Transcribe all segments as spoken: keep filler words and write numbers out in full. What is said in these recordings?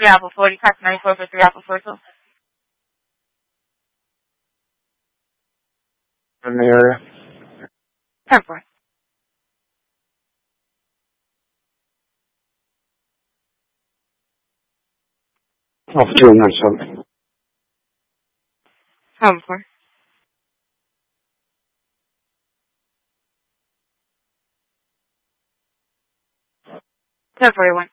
three Alpha forty, Cox ninety-four for three Alpha forty-two. In the area. ten four. Off two nine seven. ten four. ten forty-one.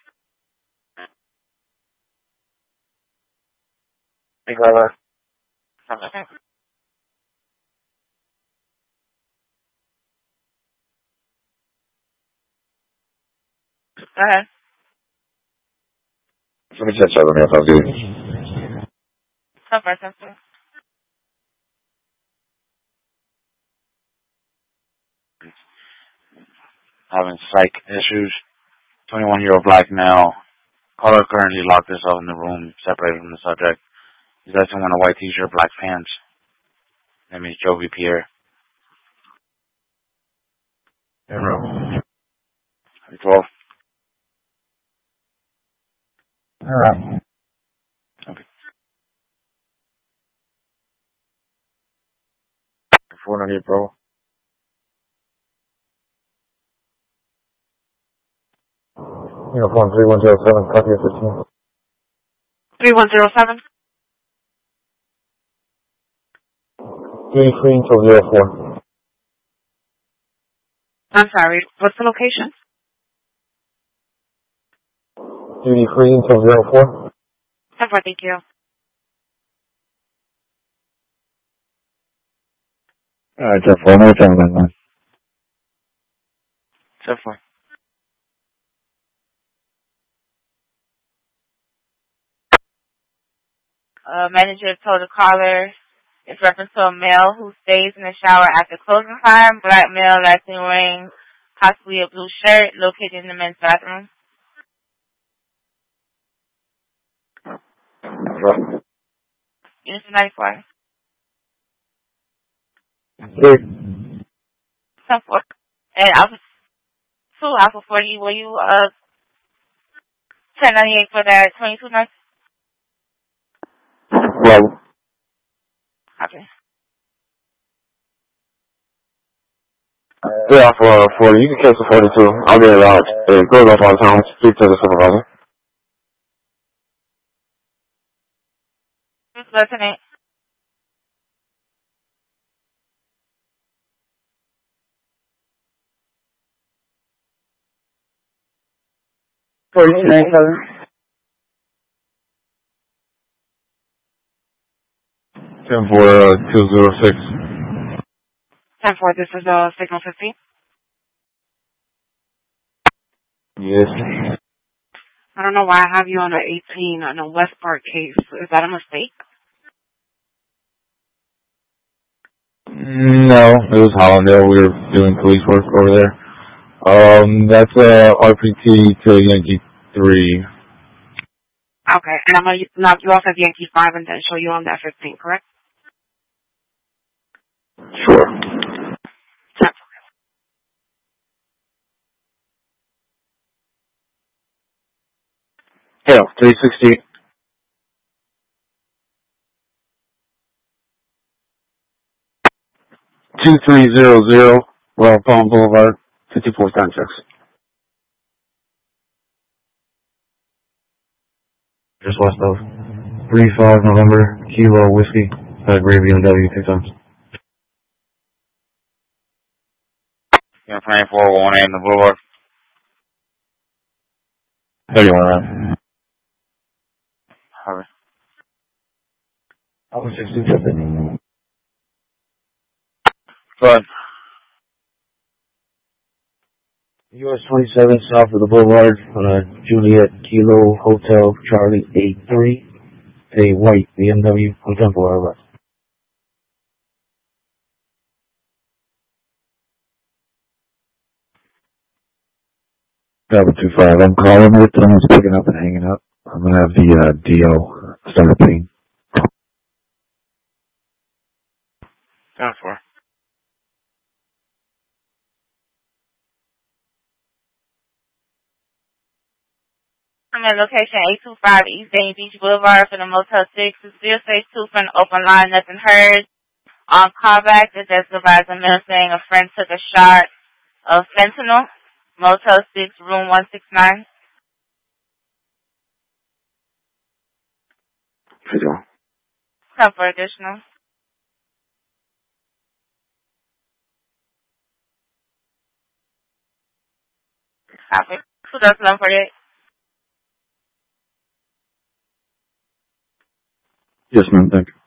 Big brother. Okay. Go ahead. Let me check seven half. I'll do it. ten four, ten four. Having psych issues. twenty-one-year-old black male. Caller currently locked herself in the room, separated from the subject. He's dressing in a white t-shirt, black pants. Name is Jovi Pierre. Arrow. twelve. Alright. Okay. four ninety-eight, bro. Uniform three one zero seven, copy of fifteen. three one zero seven. Duty free until zero four. I'm sorry, what's the location? Duty free until zero four. ten four, thank you. Alright, ten four, no time on that. ten four. Uh, manager told the caller it's reference to a male who stays in the shower after closing time. Black male, lasting wearing possibly a blue shirt, located in the men's bathroom. Right. Unit ninety-four. Three. ten four. And Alpha two, Alpha forty, were you, uh, ten ninety-eight for that twenty-two nurse? Well. Okay. Yeah, for forty. You can cancel forty-two. I'll be around. It goes off all the time. Speak to the supervisor. Lieutenant. forty-two ninety-seven. ten four, uh, two zero six. ten four, this is, uh, signal fifteen. Yes. I don't know why I have you on the eighteen on the West Park case. Is that a mistake? No, it was Hollandale. We were doing police work over there. Um, that's uh, R P T to Yankee three. Okay, and I'm going to knock you off at Yankee five and then show you on that fifteen, correct? Sure. ten four. Yeah, three sixty. two three zero zero, Royal Palm Boulevard, fifty-four time checks. Just west of three five November, Kilo Whiskey, uh, Gray B M W, two times. Yeah, twenty-four, one A in the boulevard. thirty-one, right? Hurry. I was sixty seven. Go ahead. U S twenty-seven south of the boulevard on a Juliet Kilo Hotel Charlie eight three, a white B M W contemporary arrest. Double two five. I'm calling with them. He's picking up and hanging up. I'm gonna have the uh, D O start a ping. ten four. approximate location eight two five East Dayton Beach Boulevard for the Motel six. The zero six two for an open line, nothing heard. On callback, the desk advisor mail saying a friend took a shot of fentanyl. Motel six, room one six nine. Figure. Time for additional. Copy. two thousand eleven forty-eight. Yes, ma'am. Thank you.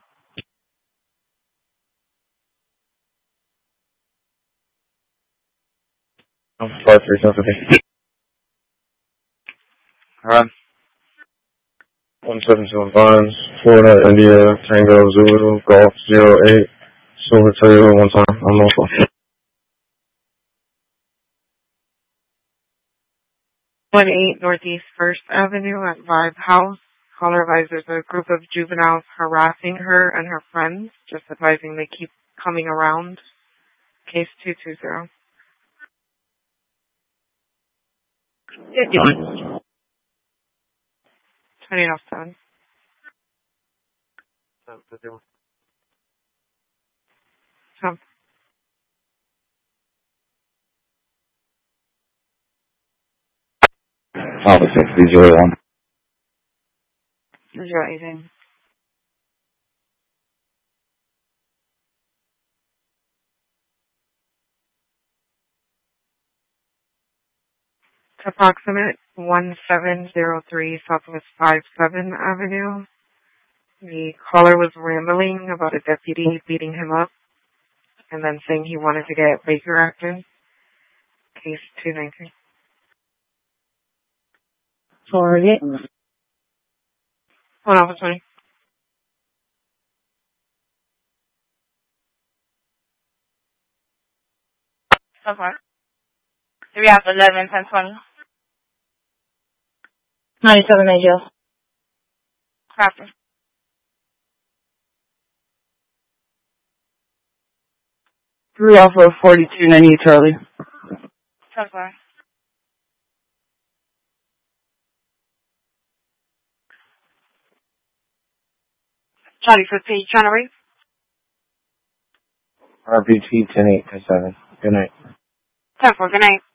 Five three seven fifty. Run. One seven seven five. Florida, India, Tango, Zulu, Golf zero eight. Silver Taylor. One time. I'm also. one eight Northeast First Avenue at Vibe House. Caller advised there's a group of juveniles harassing her and her friends, just advising they keep coming around. Case two two zero. twenty off seven. So, Alpha six three zero one. zero eighteen. Approximate one seven zero three Southwest five seven Avenue. The caller was rambling about a deputy beating him up and then saying he wanted to get Baker active. Case two nineteen. Target. Hold on for twenty. So far. three off eleven, ten twenty. ninety-seven eight, Joe. Copy. Three off of forty-two ninety, Charlie. So far. Charlie fifteen, trying to read? R B T ten eight seven. Good night. ten four, good night.